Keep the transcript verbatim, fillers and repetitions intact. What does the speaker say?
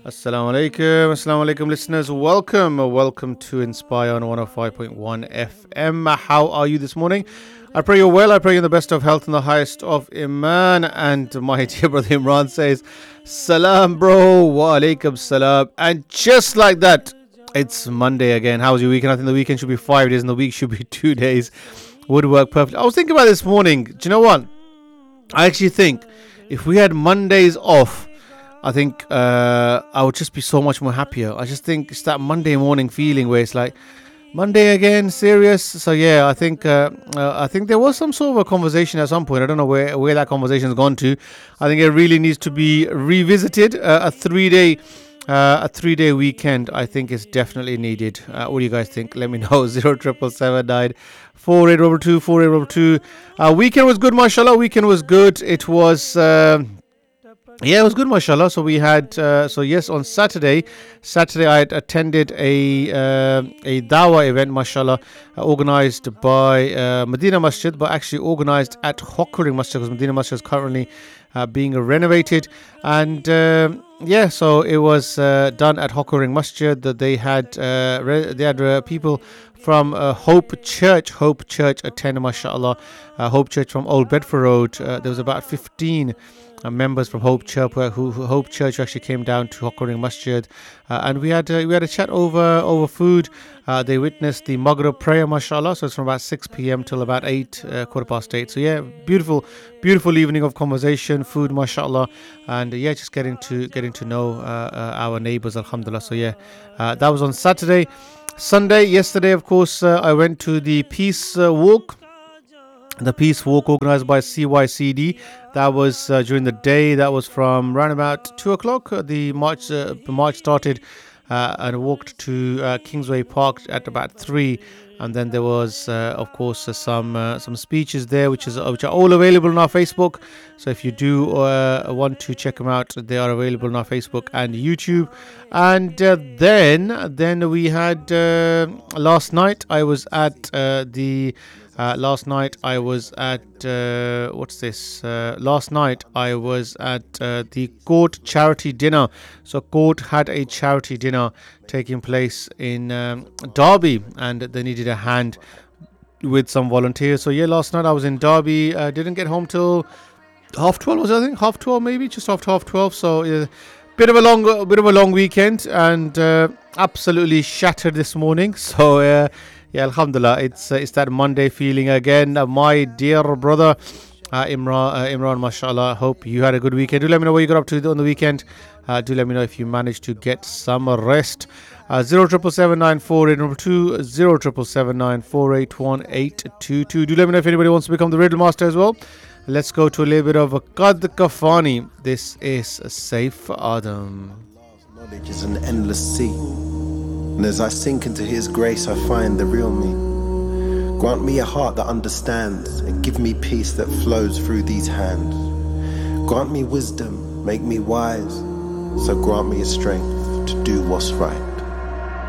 Assalamu alaikum, assalamu alaikum listeners, welcome, welcome to Inspire on one oh five point one F M. How are you this morning? I pray you're well, I pray you're in the best of health and the highest of Iman. And my dear brother Imran says, Salam bro, wa alaikum salam. And just like that, it's Monday again. How's your weekend? I think the weekend should be five days and the week should be two days. Would work perfectly. I was thinking about this morning, do you know what? I actually think if we had Mondays off, I think uh, I would just be so much more happier. I just think it's that Monday morning feeling where it's like, Monday again, serious. So yeah, I think uh, uh, I think there was some sort of a conversation at some point. I don't know where, where that conversation has gone to. I think it really needs to be revisited. Uh, a three day uh, a three day weekend, I think, is definitely needed. Uh, what do you guys think? Let me know. Zero triple seven nine four eight over two four eight over two. Uh, weekend was good, mashallah. Weekend was good. It was. Uh, Yeah, it was good, mashallah. So we had, uh, so yes, on Saturday, Saturday I had attended a uh, a dawah event, mashallah, uh, organized by uh, Medina Masjid, but actually organized at Hockering Masjid, because Medina Masjid is currently uh, being renovated. And um, yeah, so it was uh, done at Hockering Masjid. That they had uh, re- they had uh, people from uh, Hope Church, Hope Church attend, mashallah. Uh, Hope Church from Old Bedford Road. Uh, there was about fifteen. Uh, members from Hope Church, who, who Hope Church actually came down to Hockering Masjid, uh, and we had uh, we had a chat over over food. Uh, they witnessed the Maghrib prayer, mashallah. So it's from about six p.m. till about eight, uh, quarter past eight. So yeah, beautiful, beautiful evening of conversation, food, mashallah, and uh, yeah, just getting to getting to know uh, uh, our neighbours, alhamdulillah. So yeah, uh, that was on Saturday. Sunday, yesterday, of course, uh, I went to the Peace uh, Walk. The Peace Walk organised by C Y C D. That was uh, during the day. That was from around about two o'clock. Uh, the march uh, the march started uh, and walked to uh, Kingsway Park at about three. And then there was, uh, of course, uh, some uh, some speeches there, which is uh, which are all available on our Facebook. So if you do uh, want to check them out, they are available on our Facebook and YouTube. And uh, then then we had uh, last night. I was at uh, the. Uh, last night I was at uh, what's this? Uh, last night I was at uh, the Court charity dinner. So Court had a charity dinner taking place in um, Derby, and they needed a hand with some volunteers. So yeah, last night I was in Derby. I uh, didn't get home till half twelve. Was it, I think half twelve, maybe just after half twelve. So uh, bit of a long, a bit of a long weekend, and uh, absolutely shattered this morning. So. Uh, Yeah, alhamdulillah, it's uh, it's that Monday feeling again. Uh, my dear brother uh, Imran, uh, Imran, mashallah, hope you had a good weekend. Do let me know what you got up to on the weekend. Uh, do let me know if you managed to get some rest. Uh, zero triple seven nine four eight number two zero triple seven nine four eight one eight two two. Do let me know if anybody wants to become the riddle master as well. Let's go to a little bit of a Qad Kafani. This is Saif Adam. Knowledge is an endless sea. And as I sink into His grace, I find the real me. Grant me a heart that understands, and give me peace that flows through these hands. Grant me wisdom, make me wise, so grant me a strength to do what's right.